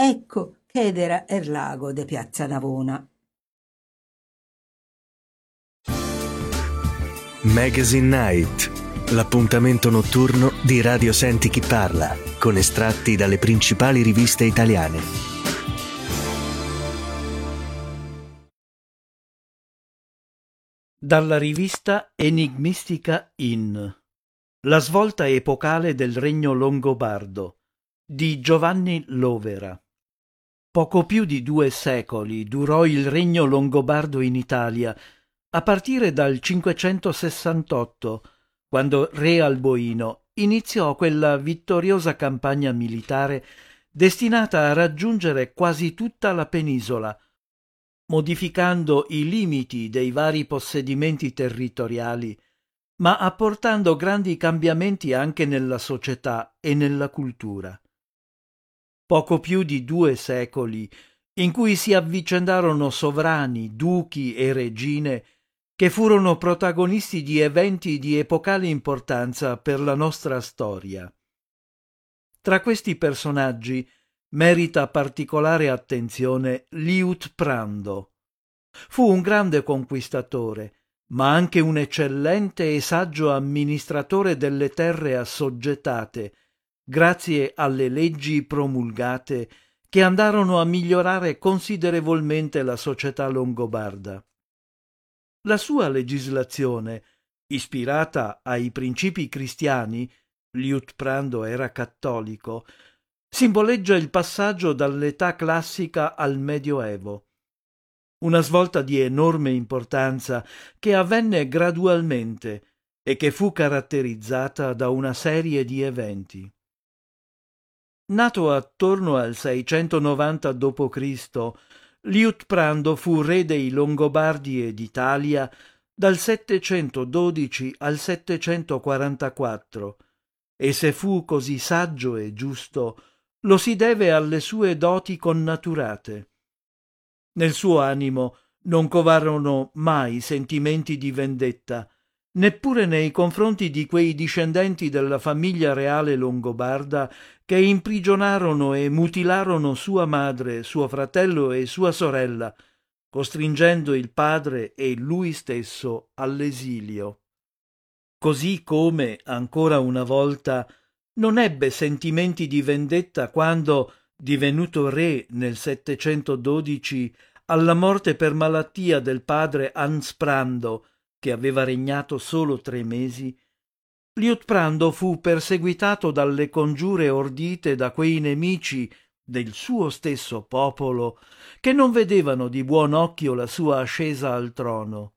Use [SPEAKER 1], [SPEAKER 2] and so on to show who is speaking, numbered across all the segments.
[SPEAKER 1] ecco che era il lago de Piazza Navona.
[SPEAKER 2] Magazine Night, l'appuntamento notturno di Radio Senti Chi Parla, con estratti dalle principali riviste italiane.
[SPEAKER 3] Dalla rivista Enigmistica In. La svolta epocale del regno longobardo di Giovanni Lovera. Poco più di 2 secoli durò il regno longobardo in Italia, a partire dal 568, quando re Alboino iniziò quella vittoriosa campagna militare destinata a raggiungere quasi tutta la penisola, modificando i limiti dei vari possedimenti territoriali, ma apportando grandi cambiamenti anche nella società e nella cultura. Poco più di 2 secoli in cui si avvicendarono sovrani, duchi e regine che furono protagonisti di eventi di epocale importanza per la nostra storia. Tra questi personaggi merita particolare attenzione Liutprando. Fu un grande conquistatore, ma anche un eccellente e saggio amministratore delle terre assoggettate, grazie alle leggi promulgate che andarono a migliorare considerevolmente la società longobarda. La sua legislazione, ispirata ai principi cristiani, Liutprando era cattolico, simboleggia il passaggio dall'età classica al Medioevo. Una svolta di enorme importanza che avvenne gradualmente e che fu caratterizzata da una serie di eventi. Nato attorno al 690 d.C., Liutprando fu re dei Longobardi e d'Italia dal 712 al 744 e se fu così saggio e giusto lo si deve alle sue doti connaturate. Nel suo animo non covarono mai sentimenti di vendetta, neppure nei confronti di quei discendenti della famiglia reale longobarda che imprigionarono e mutilarono sua madre, suo fratello e sua sorella, costringendo il padre e lui stesso all'esilio. Così come, ancora una volta, non ebbe sentimenti di vendetta quando, divenuto re nel 712, alla morte per malattia del padre Ansprando, che aveva regnato solo 3 mesi, Liutprando fu perseguitato dalle congiure ordite da quei nemici del suo stesso popolo che non vedevano di buon occhio la sua ascesa al trono.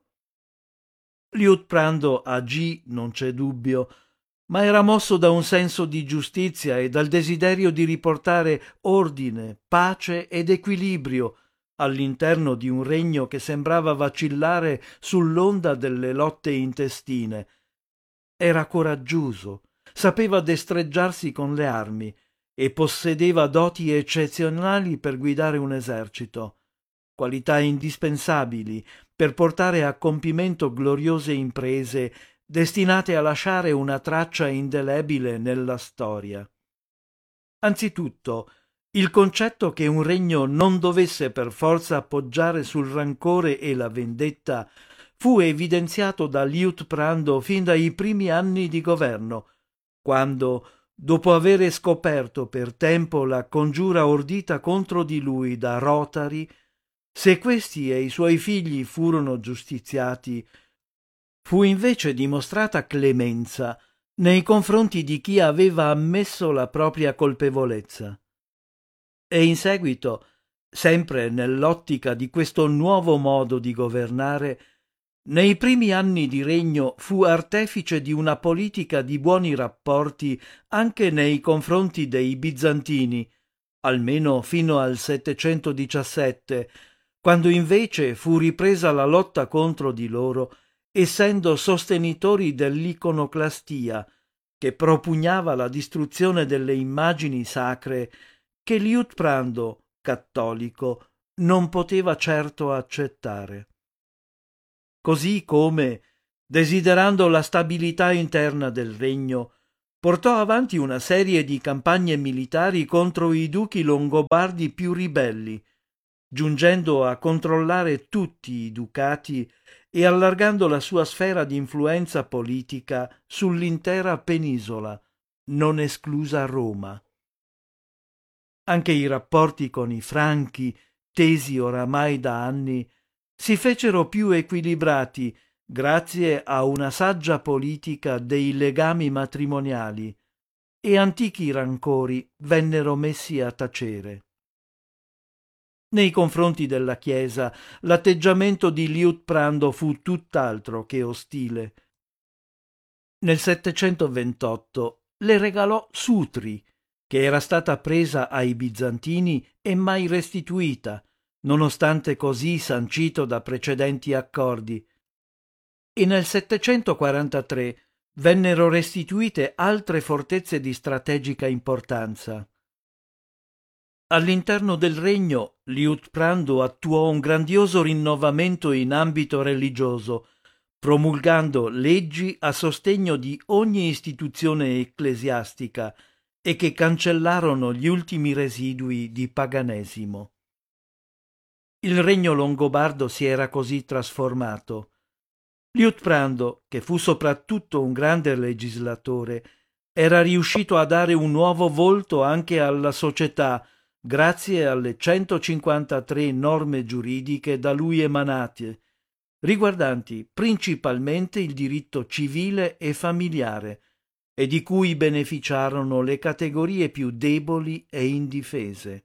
[SPEAKER 3] Liutprando agì, non c'è dubbio, ma era mosso da un senso di giustizia e dal desiderio di riportare ordine, pace ed equilibrio all'interno di un regno che sembrava vacillare sull'onda delle lotte intestine. Era coraggioso, sapeva destreggiarsi con le armi e possedeva doti eccezionali per guidare un esercito, qualità indispensabili per portare a compimento gloriose imprese destinate a lasciare una traccia indelebile nella storia. Anzitutto, il concetto che un regno non dovesse per forza appoggiare sul rancore e la vendetta fu evidenziato da Liutprando fin dai primi anni di governo, quando, dopo avere scoperto per tempo la congiura ordita contro di lui da Rotari, se questi e i suoi figli furono giustiziati, fu invece dimostrata clemenza nei confronti di chi aveva ammesso la propria colpevolezza. E in seguito, sempre nell'ottica di questo nuovo modo di governare, nei primi anni di regno fu artefice di una politica di buoni rapporti anche nei confronti dei bizantini, almeno fino al 717, quando invece fu ripresa la lotta contro di loro, essendo sostenitori dell'iconoclastia, che propugnava la distruzione delle immagini sacre che Liutprando, cattolico, non poteva certo accettare. Così come, desiderando la stabilità interna del regno, portò avanti una serie di campagne militari contro i duchi longobardi più ribelli, giungendo a controllare tutti i ducati e allargando la sua sfera di influenza politica sull'intera penisola, non esclusa Roma. Anche i rapporti con i Franchi, tesi oramai da anni, si fecero più equilibrati grazie a una saggia politica dei legami matrimoniali, e antichi rancori vennero messi a tacere. Nei confronti della Chiesa l'atteggiamento di Liutprando fu tutt'altro che ostile. Nel 728 le regalò Sutri, che era stata presa ai bizantini e mai restituita, nonostante così sancito da precedenti accordi, e nel 743 vennero restituite altre fortezze di strategica importanza. All'interno del regno Liutprando attuò un grandioso rinnovamento in ambito religioso, promulgando leggi a sostegno di ogni istituzione ecclesiastica e che cancellarono gli ultimi residui di paganesimo. Il regno longobardo si era così trasformato. Liutprando, che fu soprattutto un grande legislatore, era riuscito a dare un nuovo volto anche alla società grazie alle 153 norme giuridiche da lui emanate, riguardanti principalmente il diritto civile e familiare, e di cui beneficiarono le categorie più deboli e indifese.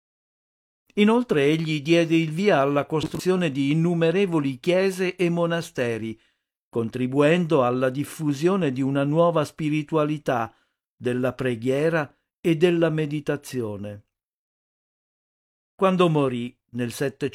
[SPEAKER 3] Inoltre egli diede il via alla costruzione di innumerevoli chiese e monasteri, contribuendo alla diffusione di una nuova spiritualità, della preghiera e della meditazione. Quando morì nel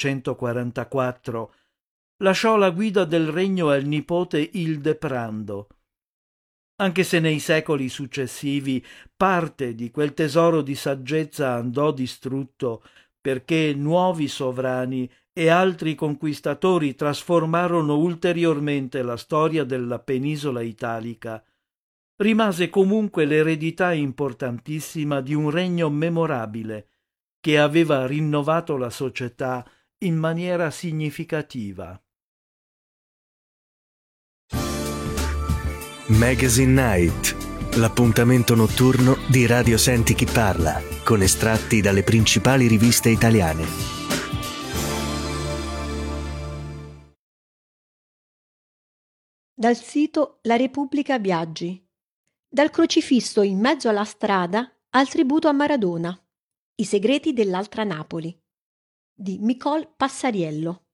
[SPEAKER 3] 744, lasciò la guida del regno al nipote Ildeprando. Anche se nei secoli successivi parte di quel tesoro di saggezza andò distrutto perché nuovi sovrani e altri conquistatori trasformarono ulteriormente la storia della penisola italica, rimase comunque l'eredità importantissima di un regno memorabile che aveva rinnovato la società in maniera significativa.
[SPEAKER 2] Magazine Night, l'appuntamento notturno di Radio Senti Chi Parla, con estratti dalle principali riviste italiane.
[SPEAKER 4] Dal sito La Repubblica Viaggi. Dal crocifisso in mezzo alla strada al tributo a Maradona. I segreti dell'altra Napoli. Di Micol Passariello.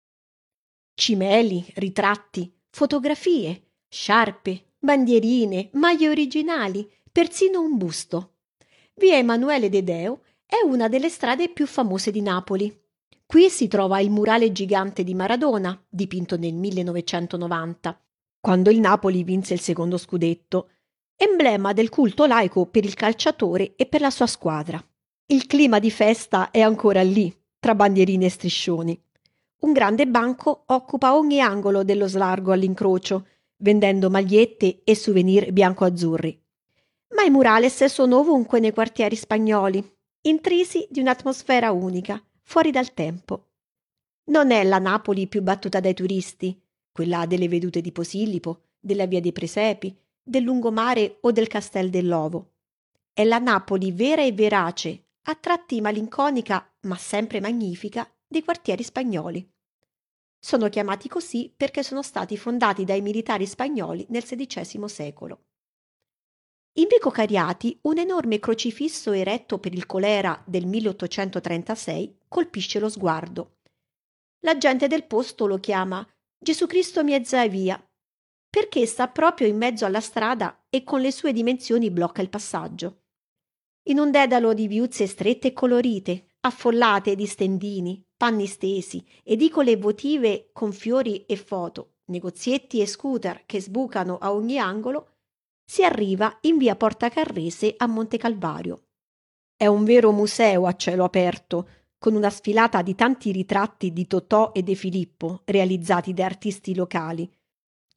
[SPEAKER 4] Cimeli, ritratti, fotografie, sciarpe, bandierine, maglie originali, persino un busto. Via Emanuele De Deo è una delle strade più famose di Napoli. Qui si trova il murale gigante di Maradona, dipinto nel 1990, quando il Napoli vinse il secondo scudetto, emblema del culto laico per il calciatore e per la sua squadra. Il clima di festa è ancora lì, tra bandierine e striscioni. Un grande banco occupa ogni angolo dello slargo all'incrocio, vendendo magliette e souvenir bianco-azzurri. Ma i murales sono ovunque nei quartieri spagnoli, intrisi di un'atmosfera unica, fuori dal tempo. Non è la Napoli più battuta dai turisti, quella delle vedute di Posillipo, della Via dei Presepi, del lungomare o del Castel dell'Ovo. È la Napoli vera e verace, a tratti malinconica ma sempre magnifica, dei quartieri spagnoli. Sono chiamati così perché sono stati fondati dai militari spagnoli nel XVI secolo. In Vico Cariati un enorme crocifisso eretto per il colera del 1836 colpisce lo sguardo. La gente del posto lo chiama Gesù Cristo mezza via, perché sta proprio in mezzo alla strada e con le sue dimensioni blocca il passaggio. In un dedalo di viuzze strette e colorite, affollate di stendini, panni stesi, edicole votive con fiori e foto, negozietti e scooter che sbucano a ogni angolo, si arriva in via Porta Carrese a Monte Calvario. È un vero museo a cielo aperto, con una sfilata di tanti ritratti di Totò e De Filippo realizzati da artisti locali,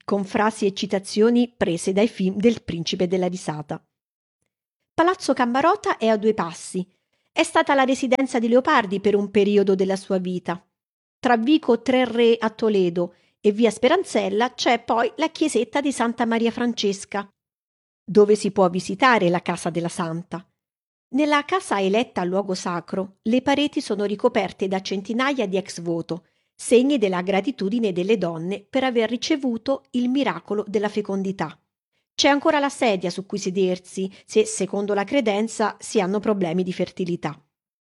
[SPEAKER 4] con frasi e citazioni prese dai film del Principe della risata. Palazzo Cammarota è a 2 passi. È stata la residenza di Leopardi per un periodo della sua vita. Tra Vico Tre Re a Toledo e via Speranzella c'è poi la chiesetta di Santa Maria Francesca, dove si può visitare la casa della Santa. Nella casa eletta luogo sacro, le pareti sono ricoperte da centinaia di ex voto, segni della gratitudine delle donne per aver ricevuto il miracolo della fecondità. C'è ancora la sedia su cui sedersi se, secondo la credenza, si hanno problemi di fertilità.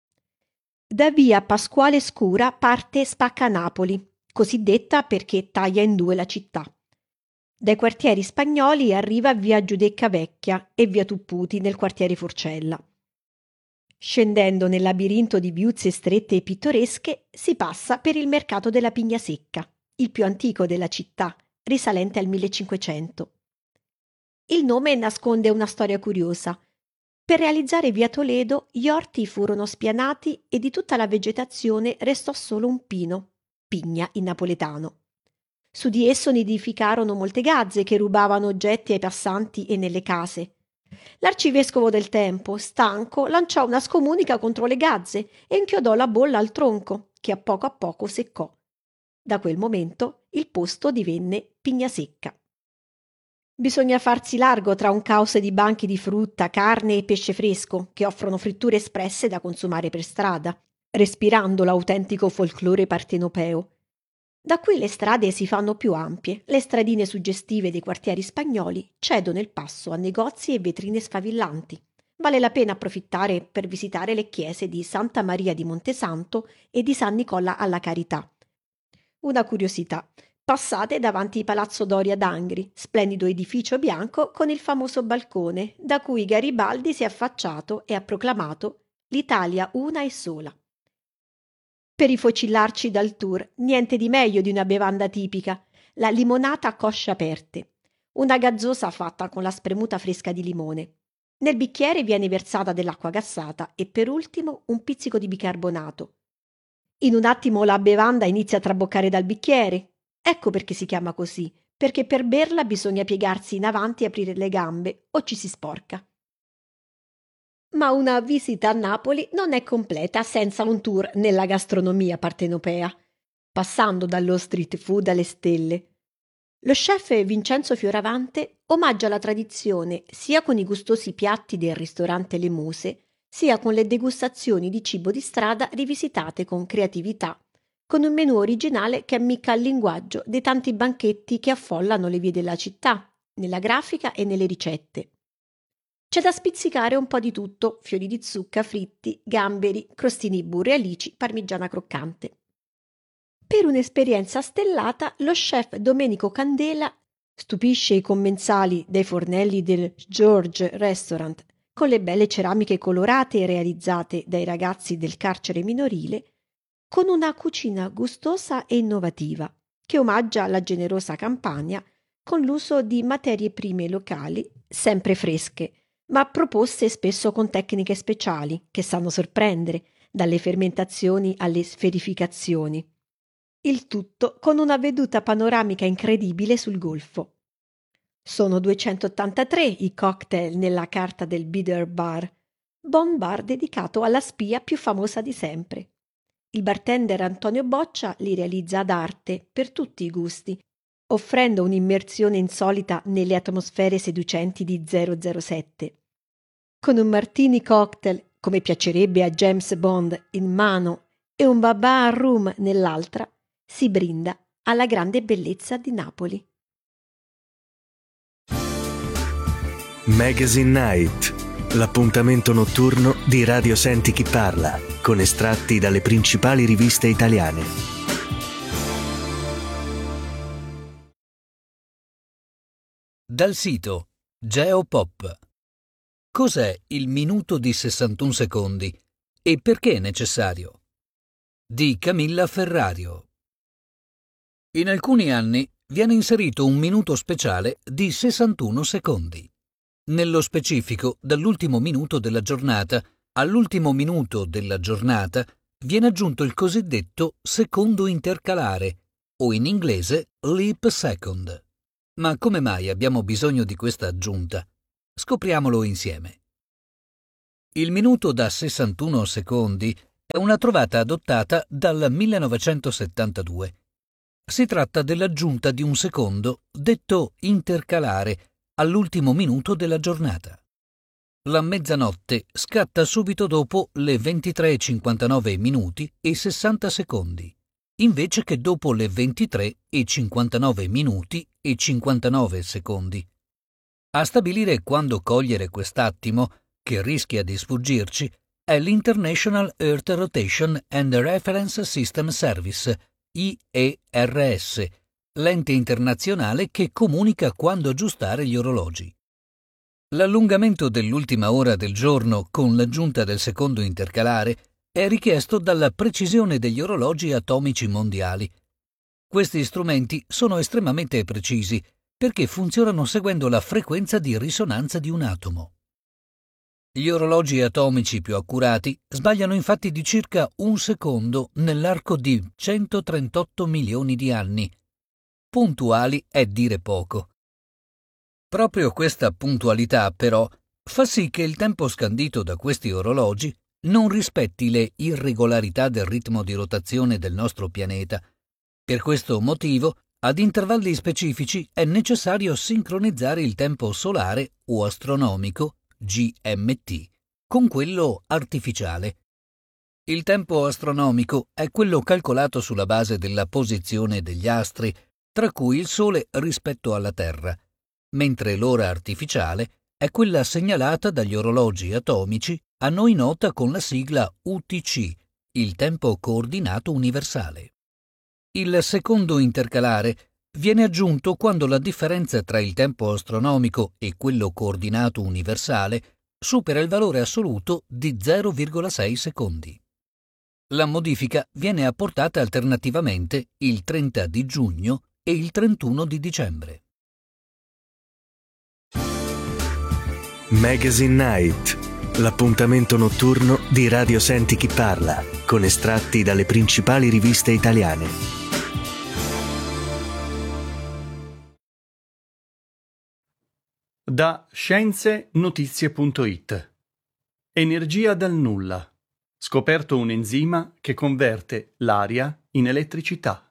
[SPEAKER 4] Da via Pasquale Scura parte Spaccanapoli, cosiddetta perché taglia in 2 la città. Dai quartieri spagnoli arriva via Giudecca Vecchia e via Tupputi nel quartiere Forcella. Scendendo nel labirinto di viuzze strette e pittoresche si passa per il mercato della Pigna Secca, il più antico della città, risalente al 1500. Il nome nasconde una storia curiosa. Per realizzare via Toledo gli orti furono spianati e di tutta la vegetazione restò solo un pino, pigna in napoletano. Su di esso nidificarono molte gazze che rubavano oggetti ai passanti e nelle case. L'arcivescovo del tempo, stanco, lanciò una scomunica contro le gazze e inchiodò la bolla al tronco, che a poco seccò. Da quel momento il posto divenne Pigna Secca. Bisogna farsi largo tra un caos di banchi di frutta, carne e pesce fresco che offrono fritture espresse da consumare per strada, respirando l'autentico folklore partenopeo. Da qui le strade si fanno più ampie, le stradine suggestive dei quartieri spagnoli cedono il passo a negozi e vetrine sfavillanti. Vale la pena approfittare per visitare le chiese di Santa Maria di Montesanto e di San Nicola alla Carità. Una curiosità: passate davanti Palazzo Doria d'Angri, splendido edificio bianco con il famoso balcone da cui Garibaldi si è affacciato e ha proclamato «L'Italia una e sola». Per rifocillarci dal tour, niente di meglio di una bevanda tipica, la limonata a cosce aperte, una gazzosa fatta con la spremuta fresca di limone. Nel bicchiere viene versata dell'acqua gassata e per ultimo un pizzico di bicarbonato. In un attimo la bevanda inizia a traboccare dal bicchiere. Ecco perché si chiama così, perché per berla bisogna piegarsi in avanti e aprire le gambe o ci si sporca. Ma una visita a Napoli non è completa senza un tour nella gastronomia partenopea, passando dallo street food alle stelle. Lo chef Vincenzo Fioravante omaggia la tradizione sia con i gustosi piatti del ristorante Le Muse, sia con le degustazioni di cibo di strada rivisitate con creatività, con un menù originale che ammicca al linguaggio dei tanti banchetti che affollano le vie della città, nella grafica e nelle ricette. C'è da spizzicare un po' di tutto: fiori di zucca, fritti, gamberi, crostini burri e alici, parmigiana croccante. Per un'esperienza stellata, lo chef Domenico Candela stupisce i commensali dei fornelli del George Restaurant con le belle ceramiche colorate realizzate dai ragazzi del carcere minorile, con una cucina gustosa e innovativa che omaggia la generosa Campania con l'uso di materie prime locali sempre fresche, ma proposte spesso con tecniche speciali che sanno sorprendere, dalle fermentazioni alle sferificazioni. Il tutto con una veduta panoramica incredibile sul golfo. Sono 283 i cocktail nella carta del Bitter Bar, bon bar dedicato alla spia più famosa di sempre. Il bartender Antonio Boccia li realizza ad arte per tutti i gusti, offrendo un'immersione insolita nelle atmosfere seducenti di 007. Con un martini cocktail, come piacerebbe a James Bond, in mano e un babà al rum nell'altra, si brinda alla grande bellezza di Napoli.
[SPEAKER 2] Magazine Night, l'appuntamento notturno di Radio Senti Chi Parla, con estratti dalle principali riviste italiane.
[SPEAKER 5] Dal sito Geopop. Cos'è il minuto di 61 secondi e perché è necessario? Di Camilla Ferrario. In alcuni anni viene inserito un minuto speciale di 61 secondi. Nello specifico, dall'ultimo minuto della giornata all'ultimo minuto della giornata viene aggiunto il cosiddetto secondo intercalare, o in inglese leap second. Ma come mai abbiamo bisogno di questa aggiunta? Scopriamolo insieme. Il minuto da 61 secondi è una trovata adottata dal 1972. Si tratta dell'aggiunta di un secondo, detto intercalare, all'ultimo minuto della giornata. La mezzanotte scatta subito dopo le 23:59 minuti e 60 secondi, invece che dopo le 23:59 minuti e 59 secondi. A stabilire quando cogliere quest'attimo, che rischia di sfuggirci, è l'International Earth Rotation and Reference System Service, IERS, l'ente internazionale che comunica quando aggiustare gli orologi. L'allungamento dell'ultima ora del giorno con l'aggiunta del secondo intercalare è richiesto dalla precisione degli orologi atomici mondiali. Questi strumenti sono estremamente precisi perché funzionano seguendo la frequenza di risonanza di un atomo. Gli orologi atomici più accurati sbagliano infatti di circa un secondo nell'arco di 138 milioni di anni. Puntuali è dire poco. Proprio questa puntualità, però, fa sì che il tempo scandito da questi orologi non rispetti le irregolarità del ritmo di rotazione del nostro pianeta. Per questo motivo, ad intervalli specifici è necessario sincronizzare il tempo solare o astronomico, GMT, con quello artificiale. Il tempo astronomico è quello calcolato sulla base della posizione degli astri, tra cui il Sole rispetto alla Terra, mentre l'ora artificiale è quella segnalata dagli orologi atomici a noi nota con la sigla UTC, il tempo coordinato universale. Il secondo intercalare viene aggiunto quando la differenza tra il tempo astronomico e quello coordinato universale supera il valore assoluto di 0,6 secondi. La modifica viene apportata alternativamente il 30 di giugno e il 31 di dicembre.
[SPEAKER 2] Magazine Night, l'appuntamento notturno di Radio Senti Chi Parla, con estratti dalle principali riviste italiane.
[SPEAKER 6] Da scienzenotizie.it. Energia dal nulla. Scoperto un enzima che converte l'aria in elettricità.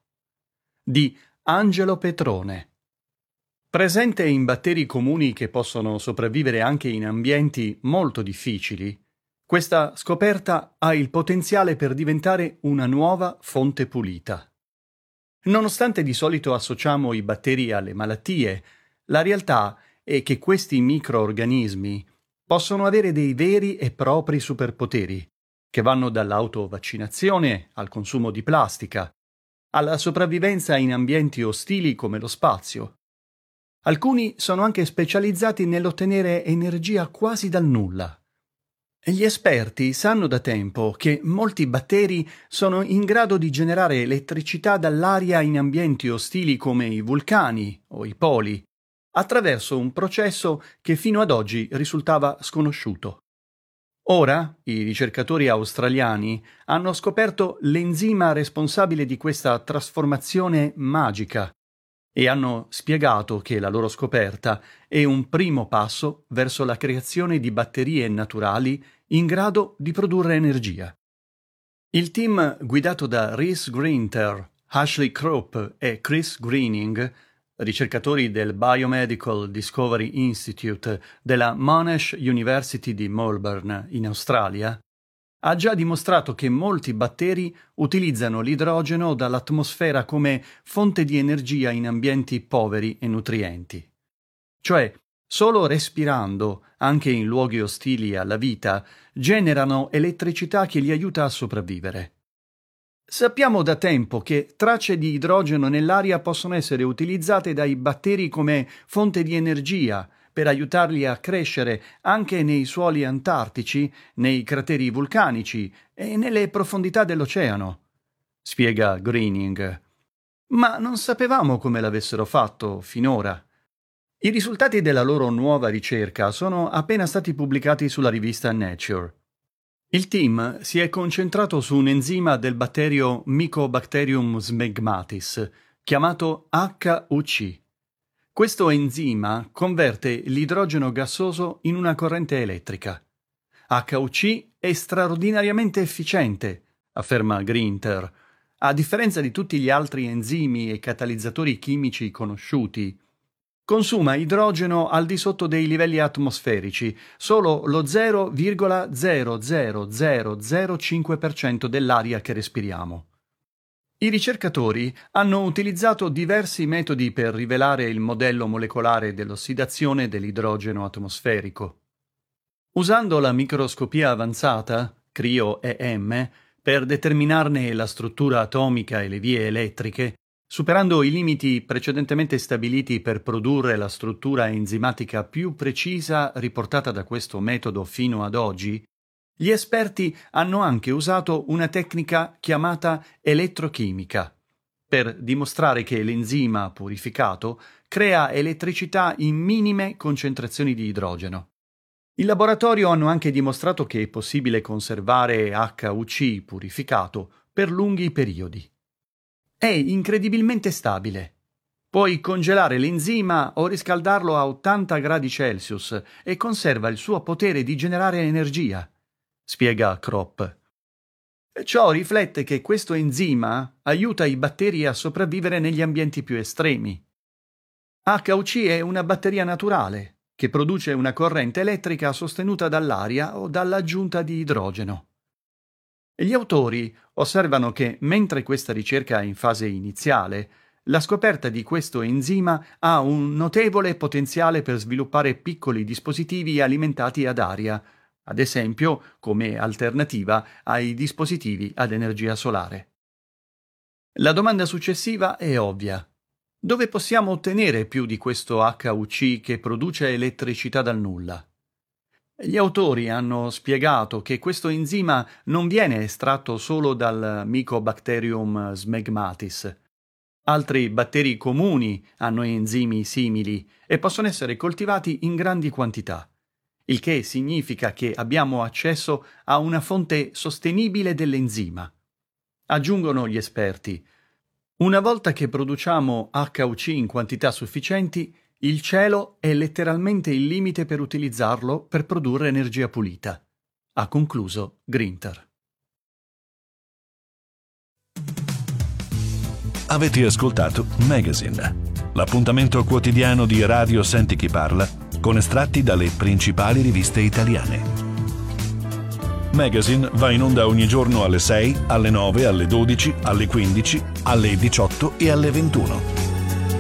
[SPEAKER 6] Di Angelo Petrone. Presente in batteri comuni che possono sopravvivere anche in ambienti molto difficili, questa scoperta ha il potenziale per diventare una nuova fonte pulita. Nonostante di solito associamo i batteri alle malattie, la realtà è che questi microorganismi possono avere dei veri e propri superpoteri, che vanno dall'autovaccinazione al consumo di plastica, alla sopravvivenza in ambienti ostili come lo spazio. Alcuni sono anche specializzati nell'ottenere energia quasi dal nulla. Gli esperti sanno da tempo che molti batteri sono in grado di generare elettricità dall'aria in ambienti ostili come i vulcani o i poli, attraverso un processo che fino ad oggi risultava sconosciuto. Ora, i ricercatori australiani hanno scoperto l'enzima responsabile di questa trasformazione magica e hanno spiegato che la loro scoperta è un primo passo verso la creazione di batterie naturali in grado di produrre energia. Il team guidato da Rhys Grinter, Ashley Krupp e Chris Greening, ricercatori del Biomedical Discovery Institute della Monash University di Melbourne, in Australia, ha già dimostrato che molti batteri utilizzano l'idrogeno dall'atmosfera come fonte di energia in ambienti poveri e nutrienti. Cioè, solo respirando, anche in luoghi ostili alla vita, generano elettricità che li aiuta a sopravvivere. Sappiamo da tempo che tracce di idrogeno nell'aria possono essere utilizzate dai batteri come fonte di energia per aiutarli a crescere anche nei suoli antartici, nei crateri vulcanici e nelle profondità dell'oceano, spiega Greening. Ma non sapevamo come l'avessero fatto finora. I risultati della loro nuova ricerca sono appena stati pubblicati sulla rivista Nature. Il team si è concentrato su un enzima del batterio Mycobacterium smegmatis, chiamato HUC. Questo enzima converte l'idrogeno gassoso in una corrente elettrica. HUC è straordinariamente efficiente, afferma Grinter, a differenza di tutti gli altri enzimi e catalizzatori chimici conosciuti. Consuma idrogeno al di sotto dei livelli atmosferici, solo lo 0,00005% dell'aria che respiriamo. I ricercatori hanno utilizzato diversi metodi per rivelare il modello molecolare dell'ossidazione dell'idrogeno atmosferico. Usando la microscopia avanzata, cryo-EM, per determinarne la struttura atomica e le vie elettriche, superando i limiti precedentemente stabiliti per produrre la struttura enzimatica più precisa riportata da questo metodo fino ad oggi, gli esperti hanno anche usato una tecnica chiamata elettrochimica per dimostrare che l'enzima purificato crea elettricità in minime concentrazioni di idrogeno. In laboratorio hanno anche dimostrato che è possibile conservare HUC purificato per lunghi periodi. È incredibilmente stabile. Puoi congelare l'enzima o riscaldarlo a 80 gradi Celsius e conserva il suo potere di generare energia, spiega Kropp. Ciò riflette che questo enzima aiuta i batteri a sopravvivere negli ambienti più estremi. HUC è una batteria naturale che produce una corrente elettrica sostenuta dall'aria o dall'aggiunta di idrogeno. Gli autori osservano che, mentre questa ricerca è in fase iniziale, la scoperta di questo enzima ha un notevole potenziale per sviluppare piccoli dispositivi alimentati ad aria, ad esempio come alternativa ai dispositivi ad energia solare. La domanda successiva è ovvia. Dove possiamo ottenere più di questo HUC che produce elettricità dal nulla? Gli autori hanno spiegato che questo enzima non viene estratto solo dal Mycobacterium smegmatis. Altri batteri comuni hanno enzimi simili e possono essere coltivati in grandi quantità, il che significa che abbiamo accesso a una fonte sostenibile dell'enzima. Aggiungono gli esperti: una volta che produciamo HUC in quantità sufficienti, il cielo è letteralmente il limite per utilizzarlo per produrre energia pulita. Ha concluso Grinter.
[SPEAKER 7] Avete ascoltato Magazine, l'appuntamento quotidiano di Radio Senti Chi Parla con estratti dalle principali riviste italiane. Magazine va in onda ogni giorno alle 6, alle 9, alle 12, alle 15, alle 18 e alle 21.